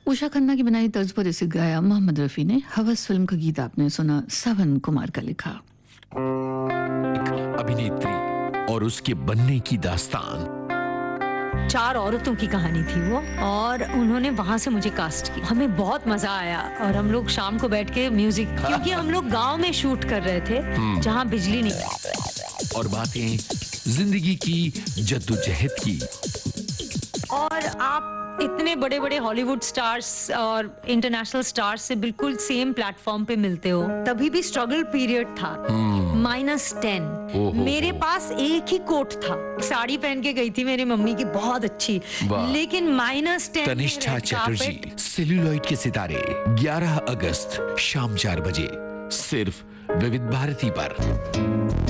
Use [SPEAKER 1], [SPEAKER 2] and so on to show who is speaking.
[SPEAKER 1] उषा खन्ना की बनाई तर्ज पर इसे गाया मोहम्मद रफी ने। हवस फिल्म का गीत आपने सुना, सावन कुमार का लिखा।
[SPEAKER 2] अभिनेत्री और उसके बनने की दास्तान।
[SPEAKER 3] 4 औरतों की कहानी थी वो, और उन्होंने वहां से मुझे कास्ट किया। हमें बहुत मजा आया और हम लोग शाम को बैठ के म्यूजिक, क्योंकि हम लोग गांव में शूट कर रहे थे जहां बिजली नहीं।
[SPEAKER 2] और बातें जिंदगी की जद्दोजहद की।
[SPEAKER 3] और आप इतने बड़े बड़े हॉलीवुड स्टार्स और इंटरनेशनल स्टार्स से बिल्कुल सेम प्लेटफॉर्म पे मिलते हो, तभी भी स्ट्रगल पीरियड था। -10 मेरे पास एक ही कोट था, साड़ी पहन के गई थी मेरी मम्मी की बहुत अच्छी, लेकिन -10।
[SPEAKER 2] तनिष्ठा चटर्जी, सेल्यूलॉइड के सितारे, 11 अगस्त शाम 4 बजे, सिर्फ विविध भारती पर।